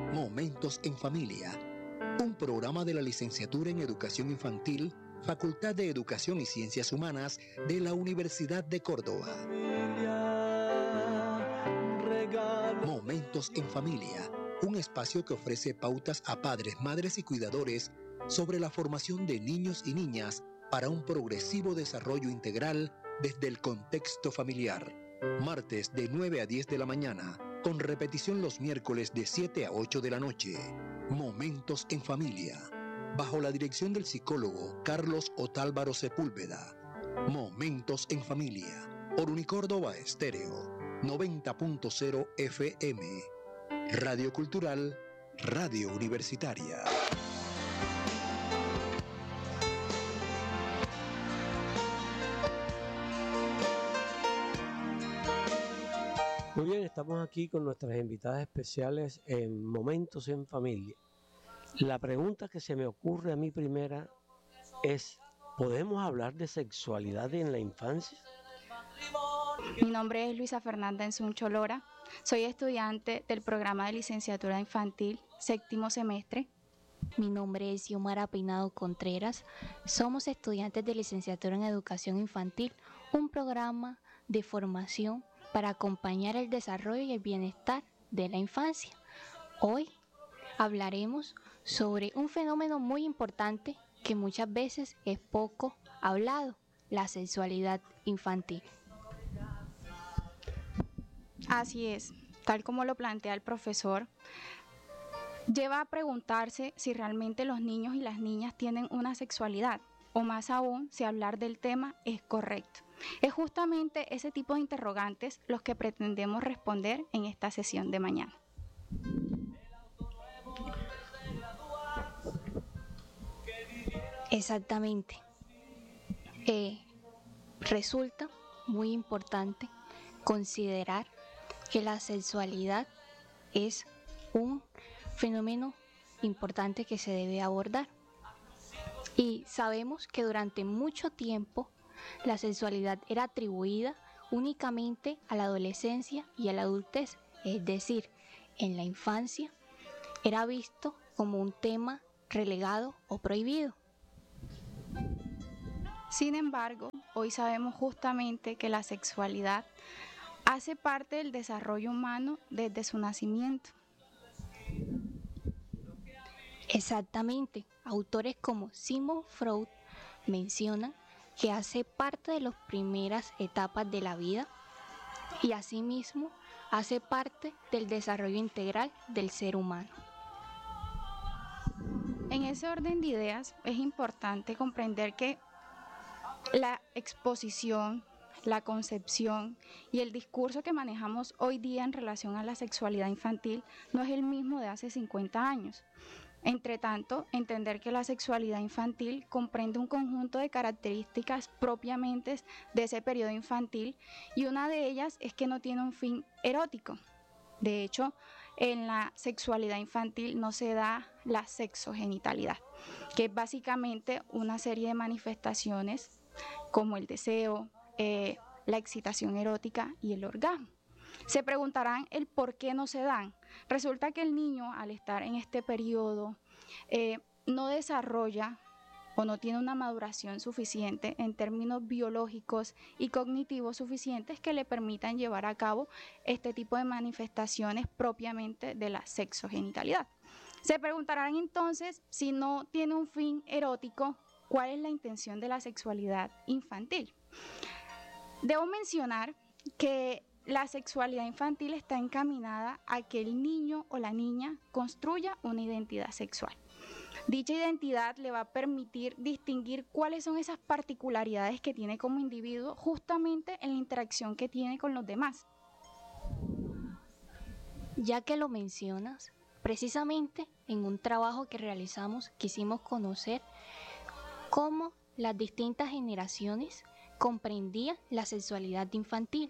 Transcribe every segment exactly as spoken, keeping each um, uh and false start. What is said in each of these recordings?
Momentos en Familia, un programa de la Licenciatura en Educación Infantil, Facultad de Educación y Ciencias Humanas de la Universidad de Córdoba. Momentos en Familia, un espacio que ofrece pautas a padres, madres y cuidadores sobre la formación de niños y niñas para un progresivo desarrollo integral desde el contexto familiar. Martes de nueve a diez de la mañana, con repetición los miércoles de siete a ocho de la noche. Momentos en Familia, bajo la dirección del psicólogo Carlos Otálvaro Sepúlveda. Momentos en Familia, por Unicórdoba Estéreo, noventa punto cero F M. Radio Cultural, Radio Universitaria. Muy bien, estamos aquí con nuestras invitadas especiales en Momentos en Familia. La pregunta que se me ocurre a mí primera es, ¿podemos hablar de sexualidad en la infancia? Mi nombre es Luisa Fernanda Ensuncho Lora, soy estudiante del programa de licenciatura infantil, séptimo semestre. Mi nombre es Xiomara Peinado Contreras, somos estudiantes de licenciatura en educación infantil, un programa de formación para acompañar el desarrollo y el bienestar de la infancia. Hoy hablaremos sobre un fenómeno muy importante que muchas veces es poco hablado, la sexualidad infantil. Así es, tal como lo plantea el profesor, lleva a preguntarse si realmente los niños y las niñas tienen una sexualidad, o más aún, si hablar del tema es correcto. Es justamente ese tipo de interrogantes los que pretendemos responder en esta sesión de mañana. Exactamente. Eh, resulta muy importante considerar que la sexualidad es un fenómeno importante que se debe abordar. Y sabemos que durante mucho tiempo la sexualidad era atribuida únicamente a la adolescencia y a la adultez, es decir, en la infancia era visto como un tema relegado o prohibido. Sin embargo, hoy sabemos justamente que la sexualidad hace parte del desarrollo humano desde su nacimiento. Exactamente, autores como Sigmund Freud mencionan que hace parte de las primeras etapas de la vida y asimismo hace parte del desarrollo integral del ser humano. En ese orden de ideas es importante comprender que la exposición, la concepción y el discurso que manejamos hoy día en relación a la sexualidad infantil no es el mismo de hace cincuenta años. Entre tanto, entender que la sexualidad infantil comprende un conjunto de características propiamente de ese periodo infantil y una de ellas es que no tiene un fin erótico. De hecho, en la sexualidad infantil no se da la sexogenitalidad, que es básicamente una serie de manifestaciones como el deseo, eh, la excitación erótica y el orgasmo. Se preguntarán el por qué no se dan. Resulta que el niño, al estar en este periodo, eh, no desarrolla o no tiene una maduración suficiente en términos biológicos y cognitivos suficientes que le permitan llevar a cabo este tipo de manifestaciones propiamente de la sexogenitalidad. Se preguntarán entonces, si no tiene un fin erótico, ¿cuál es la intención de la sexualidad infantil? Debo mencionar que la sexualidad infantil está encaminada a que el niño o la niña construya una identidad sexual. Dicha identidad le va a permitir distinguir cuáles son esas particularidades que tiene como individuo justamente en la interacción que tiene con los demás. Ya que lo mencionas, precisamente en un trabajo que realizamos quisimos conocer cómo las distintas generaciones comprendían la sexualidad infantil.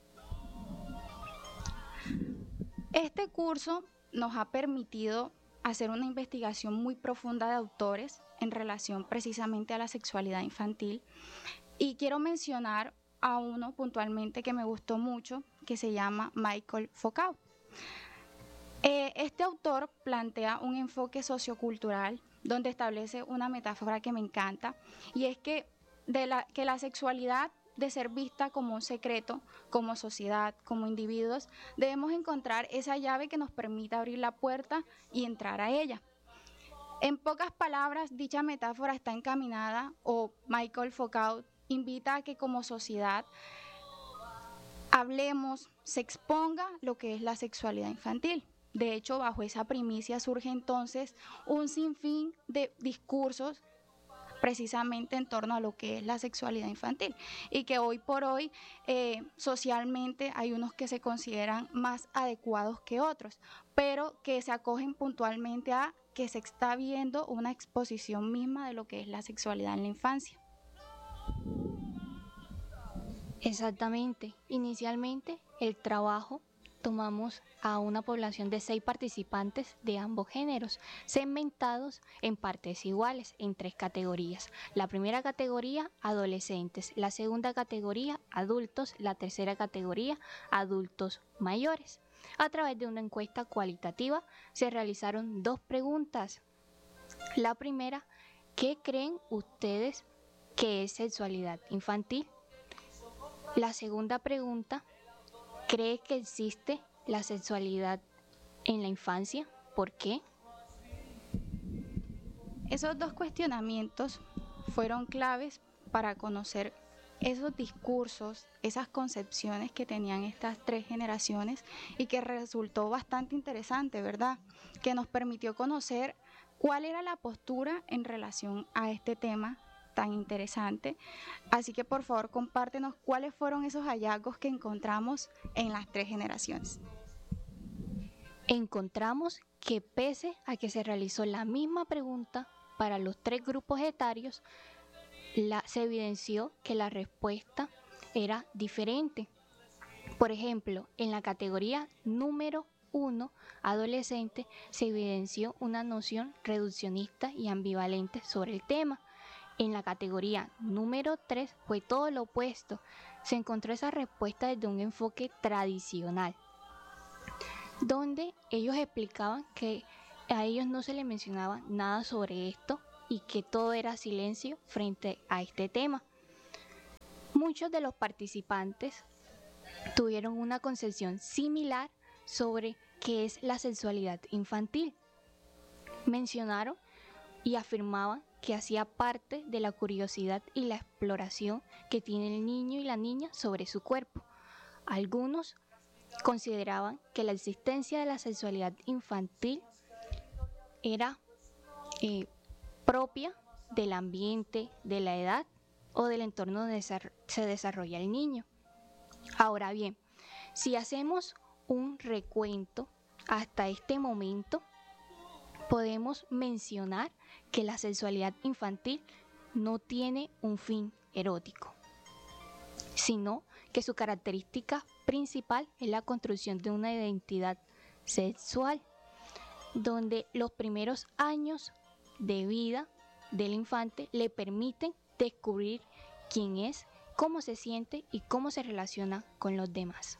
Este curso nos ha permitido hacer una investigación muy profunda de autores en relación precisamente a la sexualidad infantil y quiero mencionar a uno puntualmente que me gustó mucho, que se llama Michael Foucault. Eh, este autor plantea un enfoque sociocultural donde establece una metáfora que me encanta, y es que, de la, que la sexualidad, de ser vista como un secreto, como sociedad, como individuos, debemos encontrar esa llave que nos permita abrir la puerta y entrar a ella. En pocas palabras, dicha metáfora está encaminada, o Michael Foucault invita a que como sociedad hablemos, se exponga lo que es la sexualidad infantil. De hecho, bajo esa primicia surge entonces un sinfín de discursos precisamente en torno a lo que es la sexualidad infantil, y que hoy por hoy eh, socialmente hay unos que se consideran más adecuados que otros, pero que se acogen puntualmente a que se está viendo una exposición misma de lo que es la sexualidad en la infancia. Exactamente. Inicialmente, el trabajo tomamos a una población de seis participantes de ambos géneros, segmentados en partes iguales en tres categorías. La primera categoría, adolescentes; la segunda categoría, adultos; la tercera categoría, adultos mayores. A través de una encuesta cualitativa se realizaron dos preguntas. La primera, ¿qué creen ustedes que es sexualidad infantil? La segunda pregunta, ¿cree que existe la sexualidad en la infancia? ¿Por qué? Esos dos cuestionamientos fueron claves para conocer esos discursos, esas concepciones que tenían estas tres generaciones, y que resultó bastante interesante, ¿verdad? Que nos permitió conocer cuál era la postura en relación a este tema tan interesante. Así que por favor compártenos cuáles fueron esos hallazgos que encontramos en las tres generaciones. Encontramos que pese a que se realizó la misma pregunta para los tres grupos etarios, la, se evidenció que la respuesta era diferente. Por ejemplo, en la categoría número uno, adolescente, se evidenció una noción reduccionista y ambivalente sobre el tema. En la categoría número tres fue todo lo opuesto. Se encontró esa respuesta desde un enfoque tradicional, donde ellos explicaban que a ellos no se les mencionaba nada sobre esto y que todo era silencio frente a este tema. Muchos de los participantes tuvieron una concepción similar sobre qué es la sexualidad infantil. Mencionaron y afirmaban que hacía parte de la curiosidad y la exploración que tiene el niño y la niña sobre su cuerpo. Algunos consideraban que la existencia de la sexualidad infantil era eh, propia del ambiente, de la edad o del entorno donde se desarrolla el niño. Ahora bien, si hacemos un recuento hasta este momento, podemos mencionar que la sexualidad infantil no tiene un fin erótico, sino que su característica principal es la construcción de una identidad sexual, donde los primeros años de vida del infante le permiten descubrir quién es, cómo se siente y cómo se relaciona con los demás.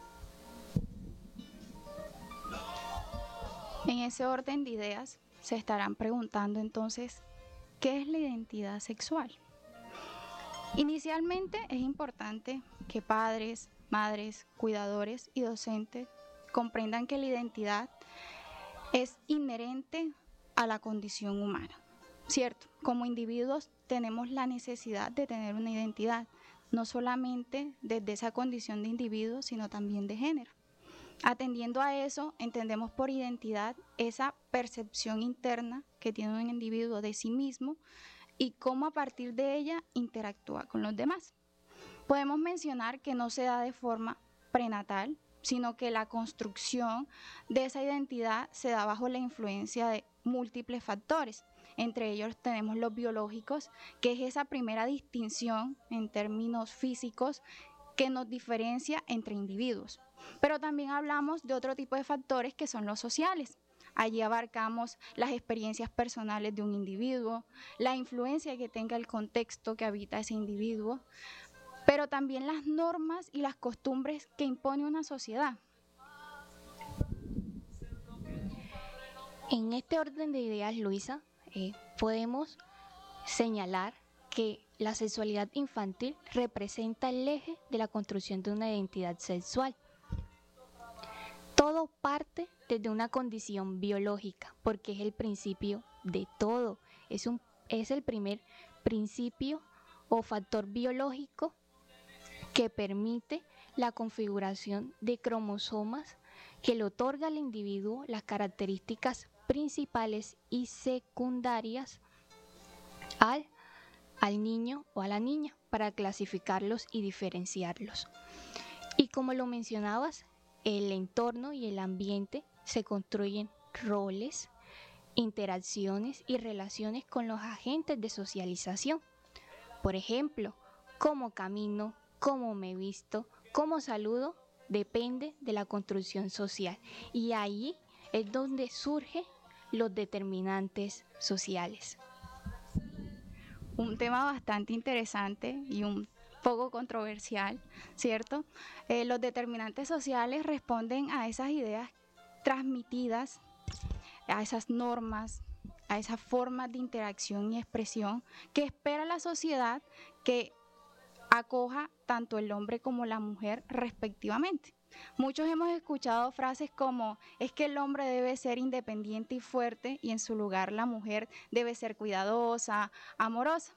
En ese orden de ideas, se estarán preguntando entonces, ¿qué es la identidad sexual? Inicialmente es importante que padres, madres, cuidadores y docentes comprendan que la identidad es inherente a la condición humana, ¿cierto? Como individuos tenemos la necesidad de tener una identidad, no solamente desde esa condición de individuo, sino también de género. Atendiendo a eso, entendemos por identidad esa percepción interna que tiene un individuo de sí mismo y cómo a partir de ella interactúa con los demás. Podemos mencionar que no se da de forma prenatal, sino que la construcción de esa identidad se da bajo la influencia de múltiples factores. Entre ellos tenemos los biológicos, que es esa primera distinción en términos físicos que nos diferencia entre individuos. Pero también hablamos de otro tipo de factores que son los sociales. Allí abarcamos las experiencias personales de un individuo, la influencia que tenga el contexto que habita ese individuo, pero también las normas y las costumbres que impone una sociedad. En este orden de ideas, Luisa, eh, podemos señalar que la sexualidad infantil representa el eje de la construcción de una identidad sexual. Todo parte desde una condición biológica, porque es el principio de todo, es, un, es el primer principio o factor biológico que permite la configuración de cromosomas que le otorga al individuo las características principales y secundarias al, al niño o a la niña para clasificarlos y diferenciarlos. Y como lo mencionabas, el entorno y el ambiente se construyen roles, interacciones y relaciones con los agentes de socialización. Por ejemplo, cómo camino, cómo me visto, cómo saludo, depende de la construcción social. Y ahí es donde surgen los determinantes sociales. Un tema bastante interesante y un poco controversial, ¿cierto? Eh, los determinantes sociales responden a esas ideas transmitidas, a esas normas, a esas formas de interacción y expresión que espera la sociedad que acoja tanto el hombre como la mujer respectivamente. Muchos hemos escuchado frases como es que el hombre debe ser independiente y fuerte y en su lugar la mujer debe ser cuidadosa, amorosa.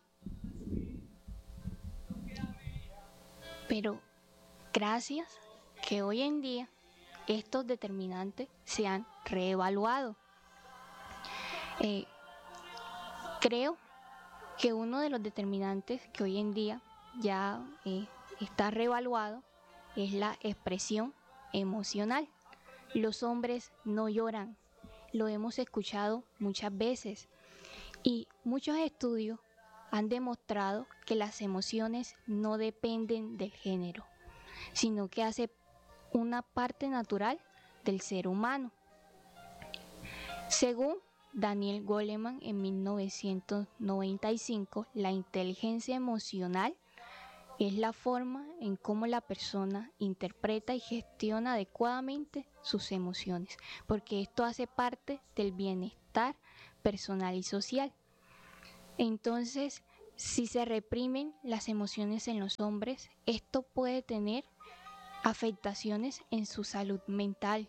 Pero gracias que hoy en día estos determinantes se han reevaluado. Eh, creo que uno de los determinantes que hoy en día ya eh, está reevaluado es la expresión emocional. Los hombres no lloran, lo hemos escuchado muchas veces y muchos estudios han demostrado que las emociones no dependen del género, sino que hace una parte natural del ser humano. Según Daniel Goleman en mil novecientos noventa y cinco, la inteligencia emocional es la forma en cómo la persona interpreta y gestiona adecuadamente sus emociones, porque esto hace parte del bienestar personal y social. Entonces, si se reprimen las emociones en los hombres, esto puede tener afectaciones en su salud mental.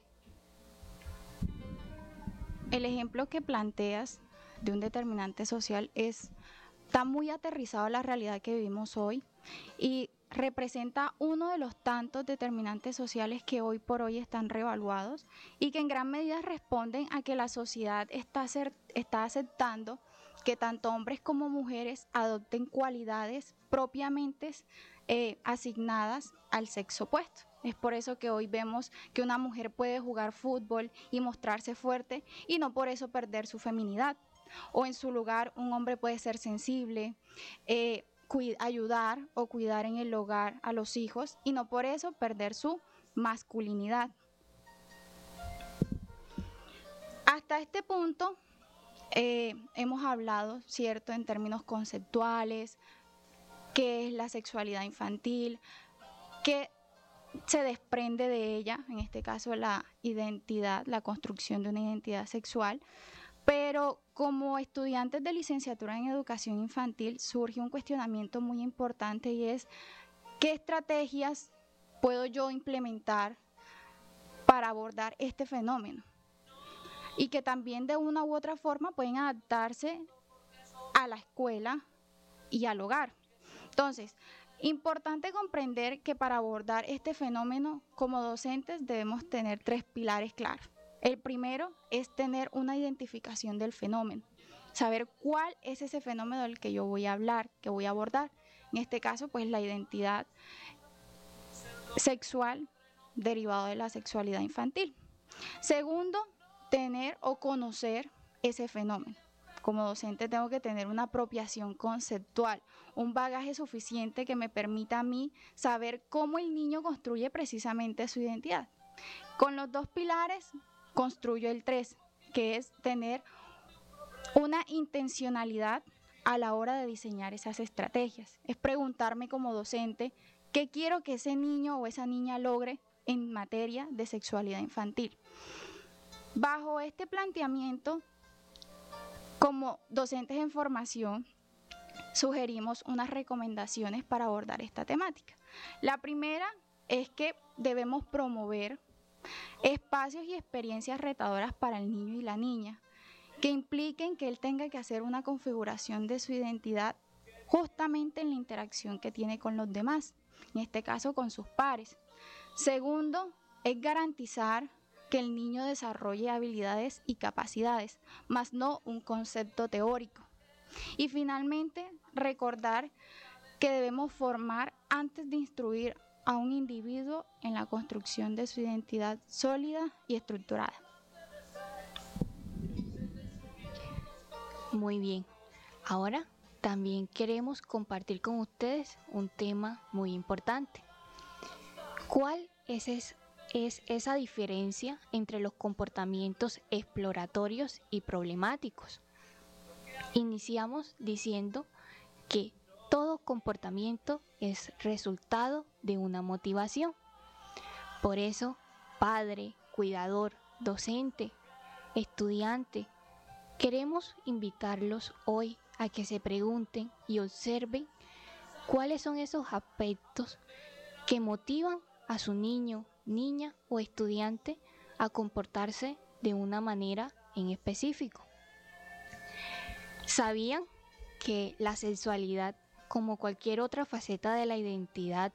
El ejemplo que planteas de un determinante social es, está muy aterrizado a la realidad que vivimos hoy y representa uno de los tantos determinantes sociales que hoy por hoy están reevaluados y que en gran medida responden a que la sociedad está, acer- está aceptando que tanto hombres como mujeres adopten cualidades propiamente eh, asignadas al sexo opuesto. Es por eso que hoy vemos que una mujer puede jugar fútbol y mostrarse fuerte y no por eso perder su feminidad. O en su lugar un hombre puede ser sensible, eh, ayudar o cuidar en el hogar a los hijos y no por eso perder su masculinidad. Hasta este punto eh, hemos hablado, ¿cierto?, en términos conceptuales, qué es la sexualidad infantil, qué se desprende de ella, en este caso la identidad, la construcción de una identidad sexual. Pero como estudiantes de licenciatura en educación infantil surge un cuestionamiento muy importante y es ¿qué estrategias puedo yo implementar para abordar este fenómeno? Y que también de una u otra forma pueden adaptarse a la escuela y al hogar. Entonces, importante comprender que para abordar este fenómeno como docentes debemos tener tres pilares claros. El primero es tener una identificación del fenómeno, saber cuál es ese fenómeno del que yo voy a hablar, que voy a abordar. En este caso, pues la identidad sexual derivada de la sexualidad infantil. Segundo, tener o conocer ese fenómeno. Como docente tengo que tener una apropiación conceptual, un bagaje suficiente que me permita a mí saber cómo el niño construye precisamente su identidad. Con los dos pilares construyo el tres, que es tener una intencionalidad a la hora de diseñar esas estrategias. Es preguntarme como docente qué quiero que ese niño o esa niña logre en materia de sexualidad infantil. Bajo este planteamiento, como docentes en formación, sugerimos unas recomendaciones para abordar esta temática. La primera es que debemos promover espacios y experiencias retadoras para el niño y la niña, que impliquen que él tenga que hacer una configuración de su identidad justamente en la interacción que tiene con los demás, en este caso con sus pares. Segundo, es garantizar que el niño desarrolle habilidades y capacidades, más no un concepto teórico. Y finalmente, recordar que debemos formar antes de instruir a un individuo en la construcción de su identidad sólida y estructurada. Muy bien. Ahora también queremos compartir con ustedes un tema muy importante. ¿Cuál es, es, es esa diferencia entre los comportamientos exploratorios y problemáticos? Iniciamos diciendo que todo comportamiento es resultado de una motivación. Por eso, padre, cuidador, docente, estudiante, queremos invitarlos hoy a que se pregunten y observen cuáles son esos aspectos que motivan a su niño, niña o estudiante a comportarse de una manera en específico. ¿Sabían que la sexualidad, como cualquier otra faceta de la identidad,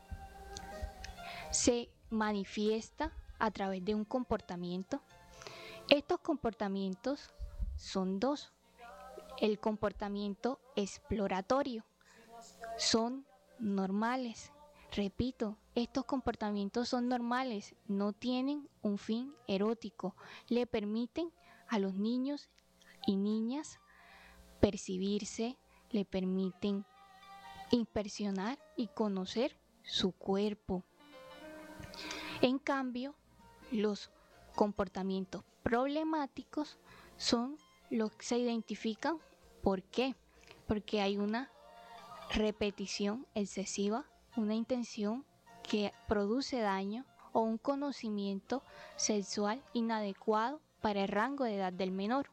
se manifiesta a través de un comportamiento? Estos comportamientos son dos. El comportamiento exploratorio son normales. Repito, estos comportamientos son normales, no tienen un fin erótico. Le permiten a los niños y niñas percibirse, le permiten inspeccionar y conocer su cuerpo. En cambio, los comportamientos problemáticos son los que se identifican. ¿Por qué? Porque hay una repetición excesiva, una intención que produce daño o un conocimiento sexual inadecuado para el rango de edad del menor.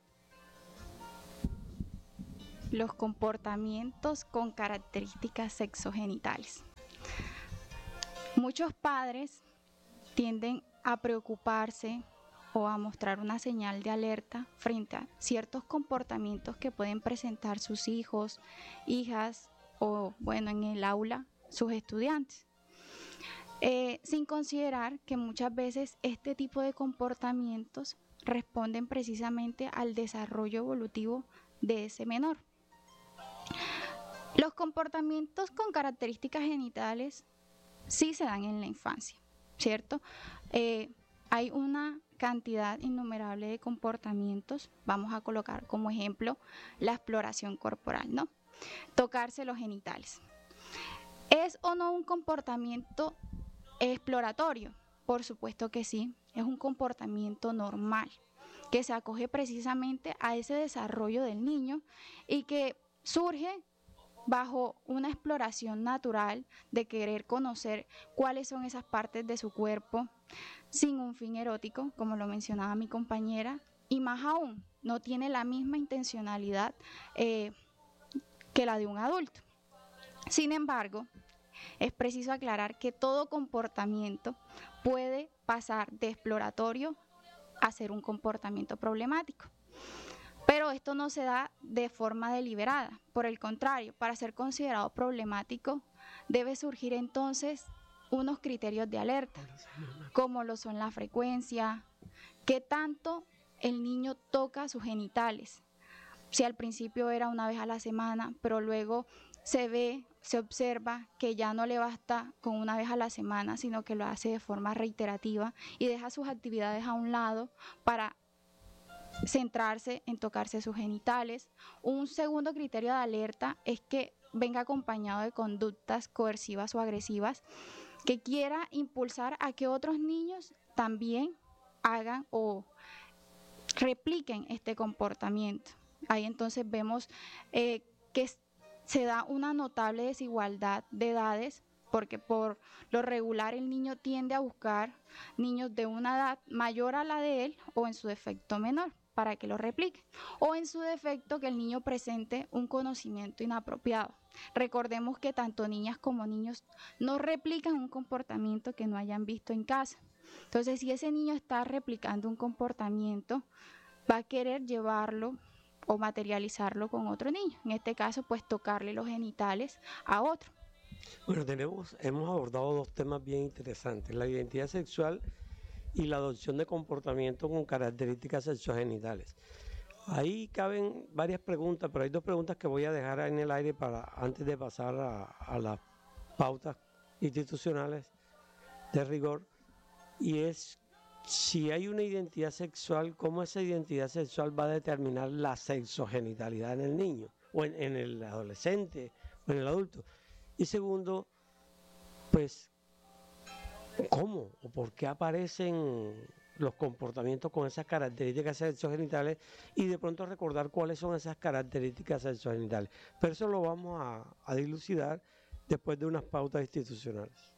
Los comportamientos con características sexogenitales. Muchos padres tienden a preocuparse o a mostrar una señal de alerta frente a ciertos comportamientos que pueden presentar sus hijos, hijas o, bueno, en el aula, sus estudiantes. Eh, sin considerar que muchas veces este tipo de comportamientos responden precisamente al desarrollo evolutivo de ese menor. Los comportamientos con características genitales sí se dan en la infancia, ¿cierto? Eh, hay una cantidad innumerable de comportamientos. Vamos a colocar como ejemplo la exploración corporal, ¿no? Tocarse los genitales. ¿Es o no un comportamiento exploratorio? Por supuesto que sí, es un comportamiento normal que se acoge precisamente a ese desarrollo del niño y que surge bajo una exploración natural de querer conocer cuáles son esas partes de su cuerpo sin un fin erótico, como lo mencionaba mi compañera, y más aún, no tiene la misma intencionalidad eh, que la de un adulto. Sin embargo, es preciso aclarar que todo comportamiento puede pasar de exploratorio a ser un comportamiento problemático. Pero esto no se da de forma deliberada. Por el contrario, para ser considerado problemático, debe surgir entonces unos criterios de alerta, como lo son la frecuencia, qué tanto el niño toca sus genitales. Si al principio era una vez a la semana, pero luego se ve, se observa que ya no le basta con una vez a la semana, sino que lo hace de forma reiterativa y deja sus actividades a un lado para centrarse en tocarse sus genitales. Un segundo criterio de alerta es que venga acompañado de conductas coercivas o agresivas que quiera impulsar a que otros niños también hagan o repliquen este comportamiento. Ahí entonces vemos eh, que se da una notable desigualdad de edades porque por lo regular el niño tiende a buscar niños de una edad mayor a la de él o en su defecto menor para que lo replique, o en su defecto que el niño presente un conocimiento inapropiado. Recordemos que tanto niñas como niños no replican un comportamiento que no hayan visto en casa. Entonces, si ese niño está replicando un comportamiento, va a querer llevarlo o materializarlo con otro niño. En este caso, pues tocarle los genitales a otro. Bueno, tenemos, hemos abordado dos temas bien interesantes, la identidad sexual y la adopción de comportamiento con características sexogenitales. Ahí caben varias preguntas, pero hay dos preguntas que voy a dejar en el aire para antes de pasar a, a las pautas institucionales de rigor, y es si hay una identidad sexual, ¿cómo esa identidad sexual va a determinar la sexogenitalidad en el niño, o en, en el adolescente, o en el adulto? Y segundo, pues, ¿cómo o por qué aparecen los comportamientos con esas características sexogenitales y de pronto recordar cuáles son esas características sexogenitales? Pero eso lo vamos a, a dilucidar después de unas pautas institucionales.